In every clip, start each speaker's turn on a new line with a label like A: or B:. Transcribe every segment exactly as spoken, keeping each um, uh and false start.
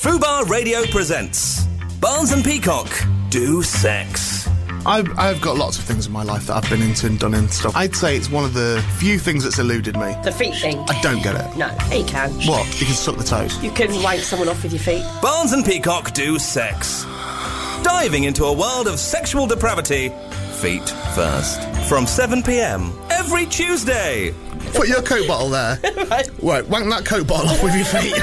A: Fubar Radio presents Barnes and Peacock Do Sex.
B: I've, I've got lots of things in my life that I've been into and done and stuff. I'd say it's one of the few things that's eluded me.
C: The feet thing.
B: I don't get it.
C: No, you can.
B: What? You can suck the toes?
C: You can wank someone off with your feet.
A: Barnes and Peacock Do Sex. Diving into a world of sexual depravity, feet first. From seven p.m. every Tuesday.
B: Put your Coke bottle there.
C: Right.
B: Right, wank that Coke bottle off with your feet.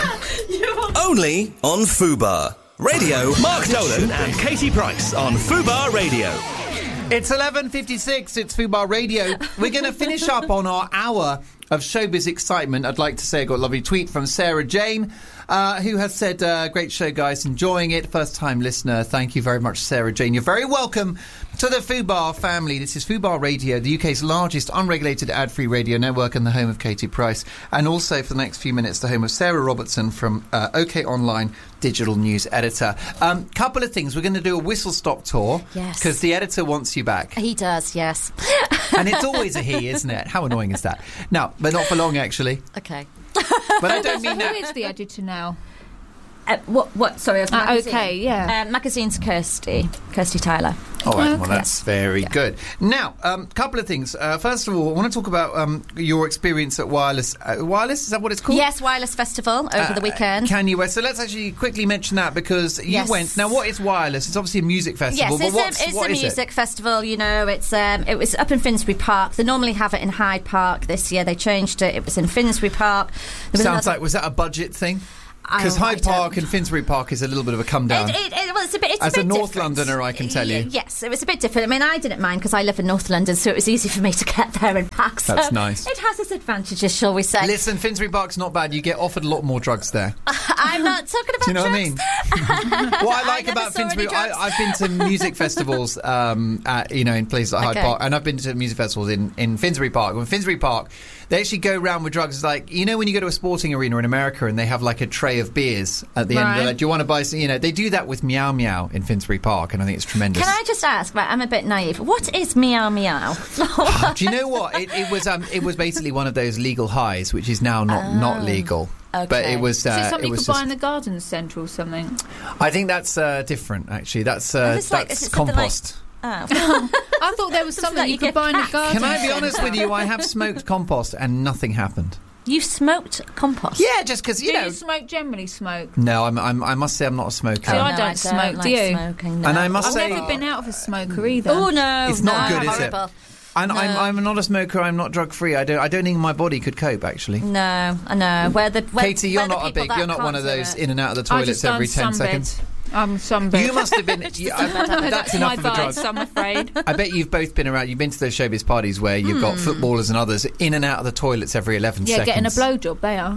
A: Only on Fubar Radio. Mark Dolan and Katie Price on Fubar Radio.
D: It's eleven fifty-six, it's Fubar Radio. We're going to finish up on our hour of showbiz excitement. I'd like to say I got a lovely tweet from Sarah Jane, uh, who has said, uh, great show, guys, enjoying it. First time listener. Thank you very much, Sarah Jane. You're very welcome to the Fubar family. This is Fubar Radio, the U K's largest unregulated ad-free radio network and the home of Katie Price. And also, for the next few minutes, the home of Sarah Robertson from uh, OK Online, digital news editor. Um, couple of things. We're going to do a whistle-stop tour.
E: Yes.
D: Because the editor wants you back.
E: He does, yes.
D: And it's always a he, isn't it? How annoying is that? No, but not for long, actually.
E: Okay.
D: But I don't mean
F: Who
D: that.
F: is the editor now?
E: Uh, what? What? Sorry, of
F: Uh,
E: magazine.
F: okay, yeah.
E: Uh, magazine's Kirsty. Kirsty Tyler.
D: All right, well,
F: Okay.
D: that's very good. Now, a um, couple of things. Uh, first of all, I want to talk about um, your experience at Wireless. Uh, Wireless, is that what it's called?
E: Yes, Wireless Festival over
D: Uh,
E: the weekend.
D: Kanye West. So let's actually quickly mention that because you
E: Yes.
D: went. Now, what is Wireless? It's obviously a music festival.
E: Yes,
D: but
E: it's
D: what's,
E: a, it's
D: what
E: a
D: is
E: music
D: it?
E: festival. You know, it's um, it was up in Finsbury Park. They normally have it in Hyde Park. This year they changed it. It was in Finsbury Park. There was
D: Sounds
E: another-
D: like, was that a budget thing?
E: I-
D: Because
E: I
D: Hyde
E: don't-
D: Park and Finsbury Park is a little bit of a come down.
E: It, it, it, well, it's a bit, it's
D: As
E: a,
D: a
E: bit
D: North
E: different.
D: Londoner, I can tell you.
E: Yes, it was a bit different. I mean, I didn't mind because I live in North London, so it was easy for me to get there in back. So
D: That's nice.
E: It has its advantages, shall we say?
D: Listen, Finsbury Park's not bad. You get offered a lot more drugs there.
E: I'm not talking about
D: Do you know
E: drugs.
D: what I mean? What I like
E: never
D: about
E: saw any
D: Finsbury,
E: drugs.
D: I, I've been to music festivals, um, at, you know, in places like Hyde
E: Okay.
D: Park, and I've been to music festivals in, in Finsbury Park. When Finsbury Park, they actually go around with drugs. It's like, you know, when you go to a sporting arena in America and they have like a tray of beers at the end.
F: Right.
D: They're like, do you want to buy some? You know, they do that with Meow Meow in Finsbury Park, and I think it's tremendous.
E: Can I just ask? Right, I'm a bit naive. What is meow meow?
D: Do you know what? It, it was um, it was basically one of those legal highs, which is now not, not legal. But
E: okay.
D: it was. Uh,
F: Is it something
D: it
F: you
D: was
F: could
D: just,
F: buy in the garden centre or something?
D: I think that's uh, different. Actually, that's uh,
E: it's like-
D: that's
E: is it something like-
D: compost.
E: Oh.
F: I thought there was
E: Something
F: something
E: that
F: you
E: you
F: could
E: get
F: buy in the
E: back.
F: garden
D: Can I be
F: centre.
D: honest with you? I have smoked compost and nothing happened.
E: You've smoked compost?
D: Yeah, just because
F: Do
D: you
F: you
D: know.
F: smoke generally smoke?
D: No, I'm, I'm. I must say I'm not a smoker.
F: See, I
E: No,
F: don't smoke,
E: like
F: do you?
E: Smoking, no.
D: And I must
F: I've
D: say,
F: never been out of a smoker either.
E: Oh no,
D: It's not
E: no,
D: good, is it?
E: horrible.
D: and
E: No.
D: I'm, I'm not a smoker. I'm not drug free. I don't. I don't think my body could cope. Actually,
E: No, I know. Where the where,
D: Katie, you're
E: where the
D: not a
E: people
D: big.
E: that
D: You're not one of
E: can't do
D: those
E: it.
D: in and out of the
F: I
D: toilets
F: just don't
D: every ten
F: sunbed.
D: seconds.
F: I'm sunbed.
D: You must have been. you, I, that's
F: That's
D: enough
F: my
D: of a drug.
F: vice, I'm afraid.
D: I bet you've both been around. You've been to those showbiz parties where you've got footballers and others in and out of the toilets every eleven
F: Yeah,
D: seconds.
F: getting a blowjob, they are.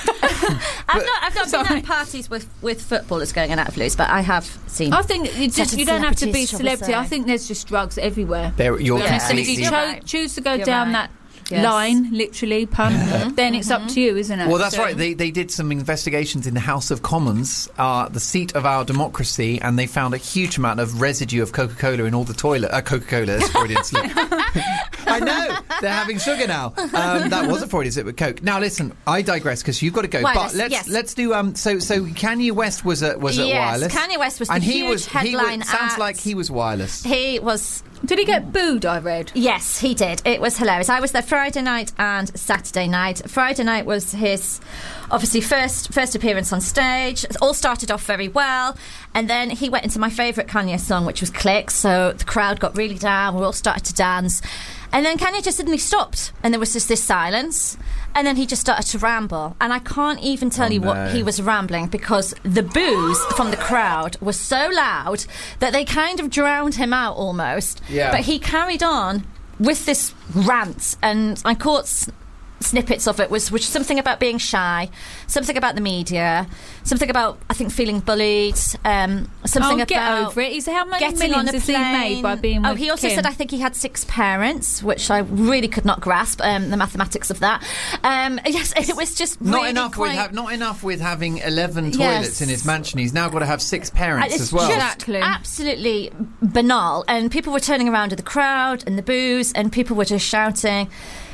E: I've not, I've not been
F: Sorry.
E: at parties with, with footballers going in out of loose, but I have seen.
F: I think you, just,
E: Certain
F: you don't have to be
E: celebrities, shall we
F: celebrity.
E: say.
F: I think there's just drugs everywhere.
D: There, you're
E: Yeah.
F: And if
D: completely.
F: you
E: You're
F: cho-
E: right.
F: choose to go
E: You're
F: down
E: right.
F: that
E: Yes.
F: line, literally, pun, then it's up to you, isn't it?
D: Well, that's
F: So-
D: right. They they did some investigations in the House of Commons, uh, the seat of our democracy, and they found a huge amount of residue of Coca-Cola in all the toilet. Uh, Coca-Cola, that's Freudian slip. I know they're having sugar now. Um, that was a Freudian slip with Coke. Now, listen, I digress because you've got to go.
E: Wireless,
D: but let's
E: yes.
D: let's do. Um, so so Kanye West was at was at
E: Yes,
D: Wireless.
E: Kanye West was the
D: and he
E: huge
D: was he
E: headline
D: was, sounds
E: act.
D: like he was Wireless.
E: He was.
F: Did he get booed, I read?
E: Yes, he did. It was hilarious. I was there Friday night and Saturday night. Friday night was his, obviously, first first appearance on stage. It all started off very well. And then he went into my favourite Kanye song, which was Click. So the crowd got really down. We all started to dance. And then Kanye just suddenly stopped. And there was just this silence. And then he just started to ramble. And I can't even tell
D: Oh,
E: you
D: no.
E: what he was rambling because the boos from the crowd was so loud that they kind of drowned him out almost.
D: Yeah.
E: But he carried on with this rant, and I caught s- snippets of it, was which something about being shy, something about the media, something about, I think, feeling bullied, um, something
F: Oh,
E: about...
F: get over it. He's how many
E: Getting
F: millions
E: on a
F: has he
E: plane.
F: made by being
E: Oh,
F: with
E: he also
F: Kim?
E: said I think he had six parents, which I really could not grasp um, the mathematics of that. Um, yes, it was just
D: Not
E: really
D: enough
E: quite...
D: with ha- not enough with having eleven
E: Yes.
D: toilets in his mansion. He's now got to have six parents
E: It's
D: as well.
E: just
F: Exactly.
E: absolutely banal. And people were turning around to the crowd and the boos, and people were just shouting.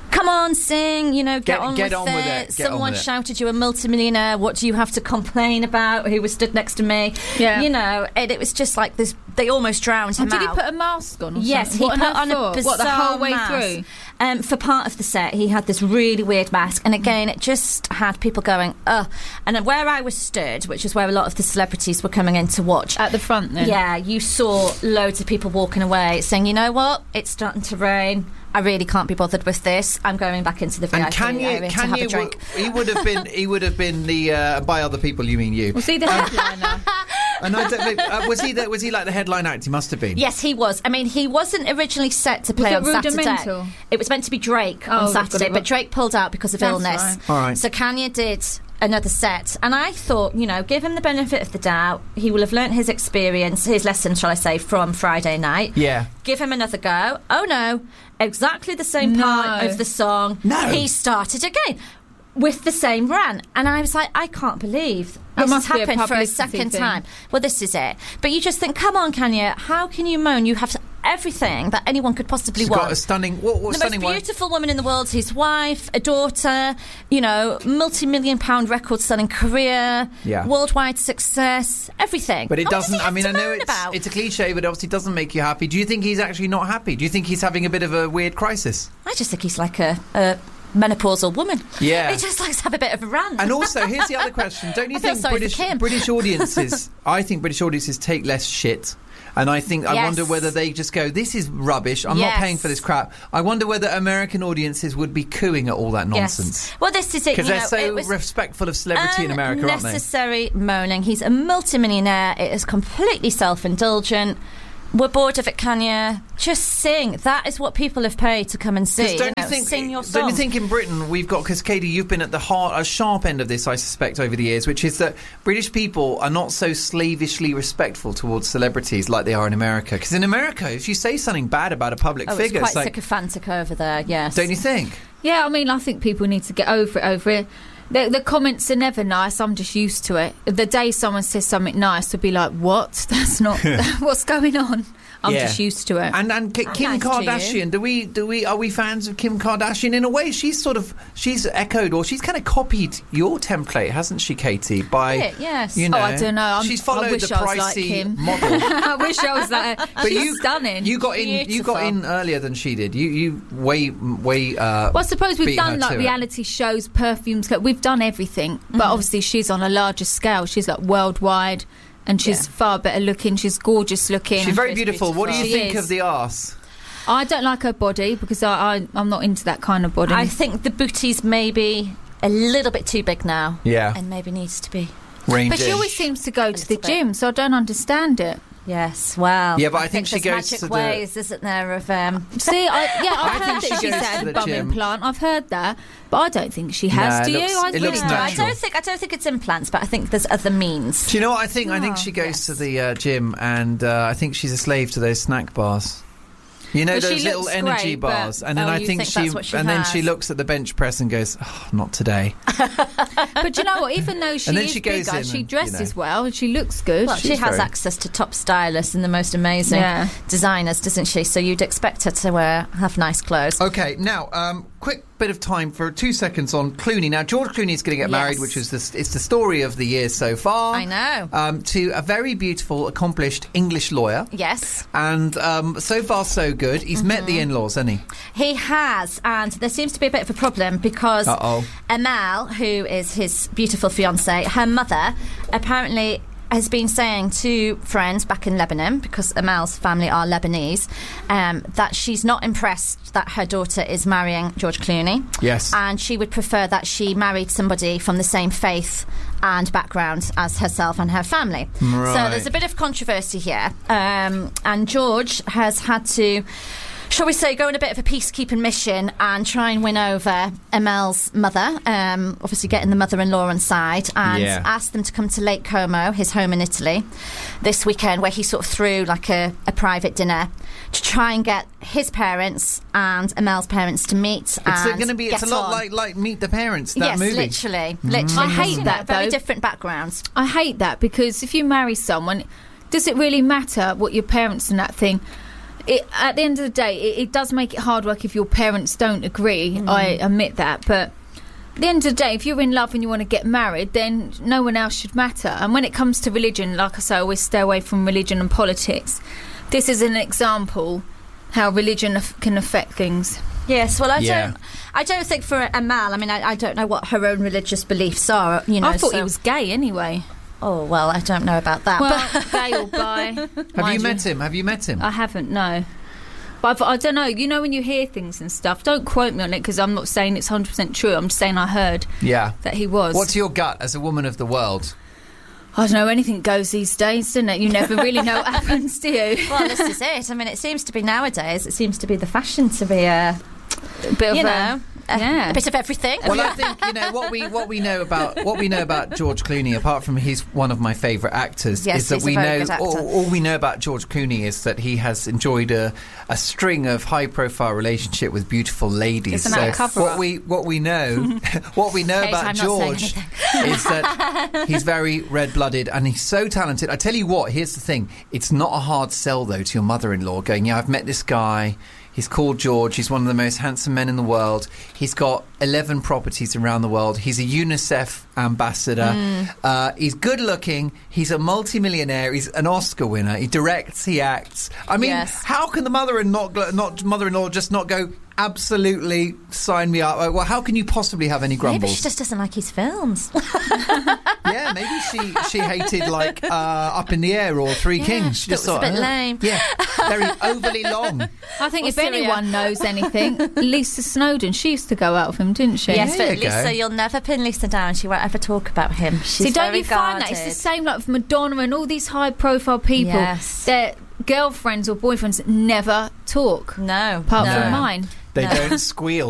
E: come on, sing, you know, get,
D: Get-
E: on,
D: get
E: with,
D: on
E: it.
D: with it, get on
E: Someone
D: with it.
E: shouted you're a multimillionaire. What do you have to complain about? Who was stood next to me?
F: Yeah.
E: You know, and it was just like this. They almost drowned him
F: And did he
E: out.
F: put a mask on? Or
E: Yes,
F: something?
E: he
F: What
E: put
F: on
E: on
F: earth
E: a
F: for?
E: bizarre
F: What, the whole way
E: mask.
F: through?
E: Um, for part of the set, he had this really weird mask, and again, it just had people going, ugh. And then where I was stood, which is where a lot of the celebrities were coming in to watch,
F: At the front then?
E: yeah, you saw loads of people walking away saying, you know what, it's starting to rain. I really can't be bothered with this. I'm going back into the V I P
D: And Kanye,
E: area to have a
D: Kanye,
E: drink.
D: w- he would have been, he would have been the uh, by other people. You mean you?
F: Was he the headliner?
D: And I don't know, uh, was he the, was he like the headline act? He must have been.
E: Yes, he was. I mean, he wasn't originally set to play
F: it
E: on Saturday.
F: Rudimental?
E: It was meant to be Drake
F: Oh,
E: on
F: they've got
E: Saturday,
F: it
E: but
F: right.
E: Drake pulled out because of
F: That's
E: illness.
F: right.
D: All right.
E: So Kanye did another set, and I thought, you know, give him the benefit of the doubt. He will have learnt his experience, his lesson, shall I say, from Friday night.
D: Yeah.
E: Give him another go. Oh no, exactly the same
F: No.
E: part of the song.
D: No.
E: He started again with the same rant, and I was like, I can't believe
F: That
E: this has
F: must be a
E: happened for a
F: publicity
E: second
F: thing.
E: time. Well, this is it. But you just think, come on, Kanye, how can you moan? You have everything that anyone could possibly
D: She's
E: want.
D: got a stunning, what, what
E: The
D: stunning
E: most
D: wife?
E: beautiful woman in the world, his wife, a daughter, you know, multi-million pound record-selling career,
D: Yeah.
E: worldwide success, everything.
D: But it
E: What does
D: doesn't.
E: he
D: I
E: have
D: mean,
E: to
D: I know
E: moan
D: it's
E: about?
D: it's a cliche, but it obviously doesn't make you happy. Do you think he's actually not happy? Do you think he's having a bit of a weird crisis?
E: I just think he's like a, a menopausal woman.
D: Yeah.
E: He just likes to have a bit of a rant.
D: And also, here's the other question: don't you
E: I feel
D: think
E: sorry for
D: British
E: Kim.
D: British audiences? I think British audiences take less shit. And I think I
E: Yes.
D: wonder whether they just go, "This is rubbish. I'm not
E: Yes.
D: paying for this crap." I wonder whether American audiences would be cooing at all that nonsense.
E: Yes. Well, this is it.
D: Because
E: you
D: they're
E: know,
D: so
E: it was
D: respectful of celebrity in America, aren't they?
E: unnecessary moaning. He's a multimillionaire. It is completely self-indulgent. We're bored of it, Kanye. Just sing. That is what people have paid to come and see.
D: Because don't
E: you
D: you
E: know,
D: think?
E: sing your song.
D: Don't you think in Britain we've got? Because Katie, you've been at the hard, a sharp end of this, I suspect, over the years, which is that British people are not so slavishly respectful towards celebrities like they are in America. Because in America, if you say something bad about a public
E: Oh,
D: figure,
E: it's
D: it's
E: quite
D: like,
E: sycophantic over there. Yes.
D: don't you think?
F: Yeah, I mean, I think people need to get over it. Over it. The, the comments are never nice. I'm just used to it. The day someone says something nice, to be like, "What? That's not. What's going on?" I'm
D: Yeah.
F: just used to it.
D: And and K- Kim
E: nice to
D: Kardashian,
E: you.
D: do we do we are we fans of Kim Kardashian? In a way, she's sort of she's echoed or she's kind of copied your template, hasn't she, Katie? By
E: Bit, yes.
D: you know,
F: Oh, I don't know. I'm-
D: she's
F: I
D: followed
F: wish
D: the
F: I was like
D: pricey
F: Kim.
D: model.
F: I wish I was that.
D: But
F: She's
D: you,
F: stunning.
D: You got in. You got
E: Beautiful.
D: in earlier than she did. You you way way. Uh,
F: Well, I suppose we've
D: beat her
F: done like
D: to it.
F: reality shows, perfumes. We've done everything, but
E: Mm-hmm.
F: obviously she's on a larger scale. She's like worldwide, and she's
E: Yeah.
F: far better looking. She's gorgeous looking.
D: She's very
E: She's
D: beautiful. What do you
F: beautiful.
D: think
F: She
D: of
F: is.
D: the arse?
F: I don't like her body because I, I I'm not into that kind of body.
E: I think the booty's maybe a little bit too big now.
D: Yeah,
E: And maybe needs to be.
D: reined
F: but she
D: in.
F: always seems to go to the
E: little bit.
F: gym, so I don't understand it.
E: Yes, well.
D: Yeah, but I think she
E: there's
D: goes
E: magic
D: to the-
E: ways, isn't there, of um,
F: See, I, yeah, I've
D: I
F: heard
D: think
F: that
D: she
F: she's
D: goes to
F: had
D: the
F: a bum
D: gym.
F: implant. I've heard that, but I don't think she has.
D: No,
F: do
D: it
F: you?
D: looks-
F: I
D: it
F: really
D: looks
F: don't.
E: No, I
D: natural.
E: don't think I don't think it's implants, but I think there's other means.
D: Do you know what I think? I think
F: Oh,
D: she goes
E: yes.
D: to the uh, gym, and uh, I think she's a slave to those snack bars. You know,
F: Well, she
D: those little
F: looks
D: energy
F: great, but-
D: bars, and then
E: Oh,
D: I
E: you
D: think,
E: think
D: she,
E: that's what she
D: and then she
E: has?
D: looks at the bench press and goes, oh, "Not today."
F: But do you know what? Even though she
D: then
F: is
D: she goes
F: bigger,
D: in
F: she
D: and, you
F: dresses
D: know.
F: well and she looks good.
E: Well, she
D: She's
E: has
D: very-
E: access to top stylists and the most amazing
F: Yeah.
E: designers, doesn't she? So you'd expect her to uh, have nice clothes.
D: Okay, now, um, quick bit of time for two seconds on Clooney. Now, George Clooney is going to get married,
E: Yes.
D: which is the, it's the story of the year so far.
E: I know.
D: Um, to a very beautiful, accomplished English lawyer.
E: Yes,
D: And um, so far, so good. He's met
E: Mm-hmm.
D: the in-laws, hasn't he?
E: he has, and there seems to be a bit of a problem because
D: Uh-oh.
E: Amal, who is his beautiful fiancée, her mother apparently has been saying to friends back in Lebanon, because Amal's family are Lebanese, um, that she's not impressed that her daughter is marrying George Clooney.
D: Yes.
E: And she would prefer that she married somebody from the same faith and background as herself and her family. So
D: Right.
E: there's a bit of controversy here. Um, and George has had to, shall we say, go on a bit of a peacekeeping mission and try and win over Amel's mother, um, obviously getting the mother-in-law on side, and
D: Yeah.
E: asked them to come to Lake Como, his home in Italy, this weekend, where he sort of threw like a, a private dinner to try and get his parents and Amel's parents to meet.
D: It's
E: and
D: going to be. It's a
E: get
D: lot
E: on.
D: like like Meet the Parents. That
E: yes,
D: movie. Mm.
E: literally, literally.
F: I hate
E: You know,
F: that,
E: Very
F: though.
E: different backgrounds.
F: I hate that because if you marry someone, does it really matter what your parents and that thing? it, at the end of the day, it, it does make it hard work if your parents don't agree.
E: Mm.
F: I admit that, but at the end of the day, if you're in love and you want to get married, then no one else should matter. And when it comes to religion, like I say, I always stay away from religion and politics. This is an example how religion af- can affect things.
E: Yes, well, I
D: Yeah.
E: don't. I don't think for Amal. I mean, I, I don't know what her own religious beliefs are. You know,
F: I thought
E: so-
F: he was gay anyway.
E: Oh well, I don't know about that.
F: Well,
E: but
F: gay or bi.
D: Have
F: mind
D: you met him? Have you met him?
F: I haven't, no. But I've, I don't know. You know, when you hear things and stuff, don't quote me on it because I'm not saying it's one hundred percent true. I'm just saying I heard
D: yeah.
F: that he was.
D: What's your gut as a woman of the world?
F: I don't know. Anything goes these days, doesn't it? You never really know what happens, do you?
E: well, this is it. I mean, it seems to be nowadays. It seems to be the fashion to be a,
F: A bit of
E: you
F: a,
E: know, a,
F: yeah.
E: a bit of everything.
D: Well, I think you know what we what we know about what we know about George Clooney. Apart from he's one of my favourite actors,
E: Yes,
D: is that
E: he's a
D: we
E: very
D: know
E: good actor.
D: all, all we know about George Clooney is that he has enjoyed a, a string of high-profile relationship with beautiful ladies.
F: Isn't
D: so
F: that a cover-up?
D: what we what we know what we know
E: Kate,
D: about
E: I'm not saying
D: George
E: anything.
D: is that he's very red-blooded and he's so talented. I tell you what, here's the thing: it's not a hard sell though to your mother-in-law going, "Yeah, I've met this guy. He's called George. He's one of the most handsome men in the world. He's got eleven properties around the world. He's a UNICEF ambassador.
E: Mm.
D: Uh, he's good looking. He's a multimillionaire. He's an Oscar winner. He directs. He acts. I mean,
E: Yes.
D: how can the mother-in-law not, not mother-in-law just not go? Absolutely, sign me up. Well, how can you possibly have any
E: Maybe
D: grumbles?
E: she just doesn't like his films.
D: Yeah, maybe she she hated like uh, Up in the Air or Three
E: Yeah,
D: Kings. She
E: thought
D: just
E: it was a
D: thought,
E: bit
D: "Oh,
E: lame."
D: Yeah, very overly long.
F: I think
E: Or
F: if
E: Syria.
F: anyone knows anything, Lisa Snowdon. She used to go out with him, didn't she?
E: yes,
D: There
E: but
D: you go.
E: Lisa, you'll never pin Lisa down. She won't ever talk about him. She's
F: See, don't
E: very
F: you find that it's the
E: guarded.
F: same like with Madonna and all these high-profile people?
E: Yes.
F: Their girlfriends or boyfriends never talk,
E: No,
F: apart
E: no.
F: from mine.
D: They
E: No.
D: don't squeal.